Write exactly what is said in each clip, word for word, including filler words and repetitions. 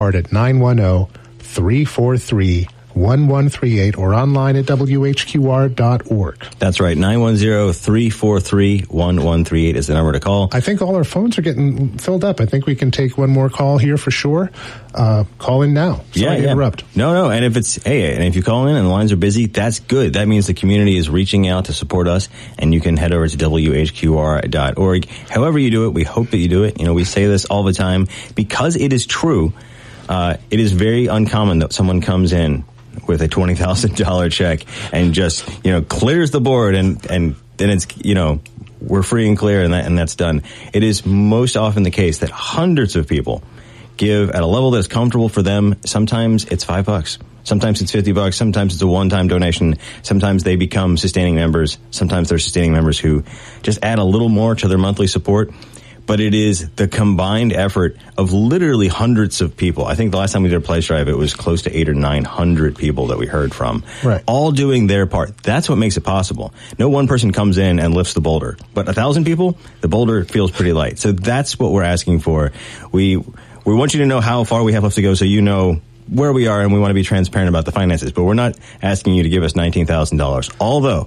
at nine one zero, three four three, one one three eight or online at W H Q R dot org. That's right. nine one zero, three four three, one one three eight is the number to call. I think all our phones are getting filled up. I think we can take one more call here for sure. Uh, call in now. Sorry yeah, to yeah. interrupt. No, no. And if it's, hey, and if you call in and the lines are busy, that's good. That means the community is reaching out to support us, and you can head over to W H Q R dot org. However you do it, we hope that you do it. You know, we say this all the time because it is true. Uh, it is very uncommon that someone comes in with a twenty thousand dollars check and just, you know, clears the board and, and then it's, you know, we're free and clear and that, and that's done. It is most often the case that hundreds of people give at a level that is comfortable for them. Sometimes it's five bucks. Sometimes it's fifty bucks. Sometimes it's a one-time donation. Sometimes they become sustaining members. Sometimes they're sustaining members who just add a little more to their monthly support. But it is the combined effort of literally hundreds of people. I think the last time we did a pledge drive, it was close to eight or nine hundred people that we heard from, right, all doing their part. That's what makes it possible. No one person comes in and lifts the boulder, but a thousand people, the boulder feels pretty light. So that's what we're asking for. We we want you to know how far we have left to go, so you know where we are, and we want to be transparent about the finances. But we're not asking you to give us nineteen thousand dollars. Although,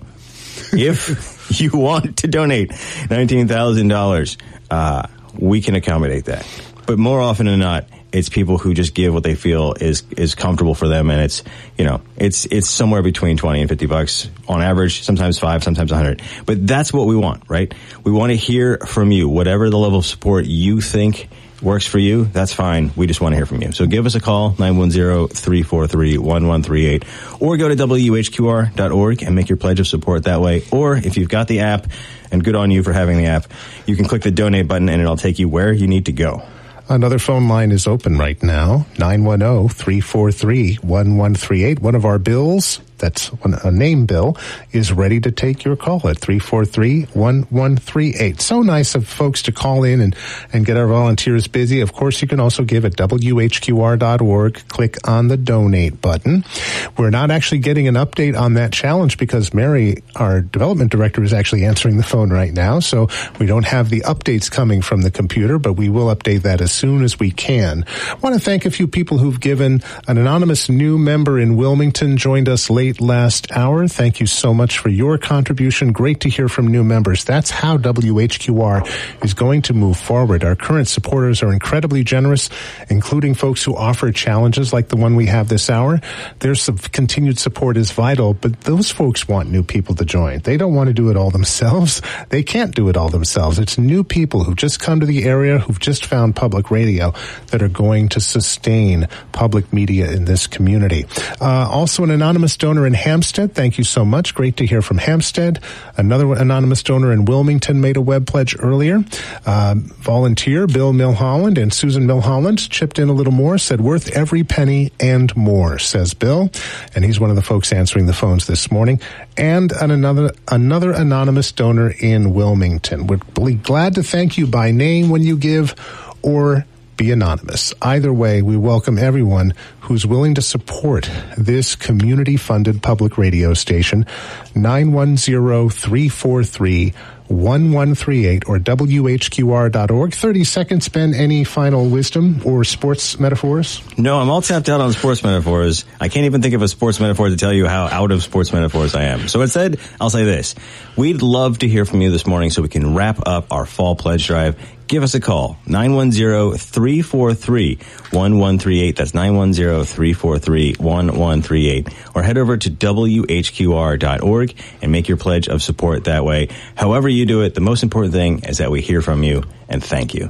if you want to donate nineteen thousand dollars, uh, we can accommodate that. But more often than not, it's people who just give what they feel is is comfortable for them, and it's, you know, it's it's somewhere between twenty and fifty bucks on average, sometimes five, sometimes one hundred. But that's what we want, right? We want to hear from you. Whatever the level of support you think works for you, that's fine. We just want to hear from you. So give us a call, nine one zero, three four three, one one three eight, or go to W H Q R dot org and make your pledge of support that way. Or if you've got the app, and good on you for having the app, you can click the donate button and it'll take you where you need to go. Another phone line is open right now, nine one zero, three four three, one one three eight. One of our bills, that's a name bill, is ready to take your call at three four three, one one three eight. So nice of folks to call in and, and get our volunteers busy. Of course, you can also give at W H Q R dot org. Click on the donate button. We're not actually getting an update on that challenge because Mary, our development director, is actually answering the phone right now. So we don't have the updates coming from the computer, but we will update that as soon as we can. I want to thank a few people who've given. An anonymous new member in Wilmington joined us late last hour. Thank you so much for your contribution. Great to hear from new members. That's how W H Q R is going to move forward. Our current supporters are incredibly generous, including folks who offer challenges like the one we have this hour. Their continued support is vital, but those folks want new people to join. They don't want to do it all themselves. They can't do it all themselves. It's new people who've just come to the area, who've just found public radio, that are going to sustain public media in this community. Uh, also, an anonymous donor in Hampstead. Thank you so much. Great to hear from Hampstead. Another anonymous donor in Wilmington made a web pledge earlier. Uh, volunteer Bill Milholland and Susan Milholland chipped in a little more, said worth every penny and more, says Bill. And he's one of the folks answering the phones this morning. And an another another anonymous donor in Wilmington. We're glad to thank you by name when you give, or be anonymous. Either way, we welcome everyone who's willing to support this community-funded public radio station. nine one zero, three four three, one one three eight or W H Q R dot org. thirty seconds, Ben. Any final wisdom or sports metaphors? No, I'm all tapped out on sports metaphors. I can't even think of a sports metaphor to tell you how out of sports metaphors I am. So instead, I'll say this. We'd love to hear from you this morning so we can wrap up our fall pledge drive. Give us a call, nine one zero, three four three, one one three eight. That's nine one zero, three four three, one one three eight. Or head over to W H Q R dot org and make your pledge of support that way. However you do it, the most important thing is that we hear from you, and thank you.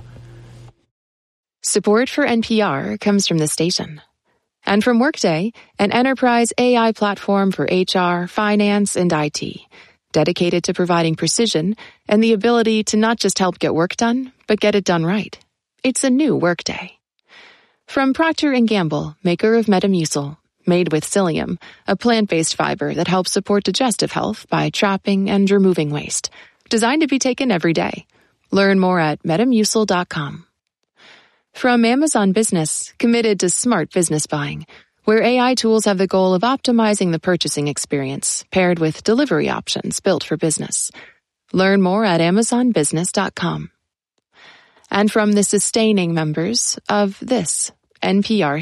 Support for N P R comes from the station. And from Workday, an enterprise A I platform for H R, finance, and I T. Dedicated to providing precision and the ability to not just help get work done, but get it done right. It's a new Workday. From Procter and Gamble, maker of Metamucil, made with psyllium, a plant-based fiber that helps support digestive health by trapping and removing waste. Designed to be taken every day. Learn more at metamucil dot com. From Amazon Business, committed to smart business buying, where A I tools have the goal of optimizing the purchasing experience, paired with delivery options built for business. Learn more at amazon business dot com. And from the sustaining members of this N P R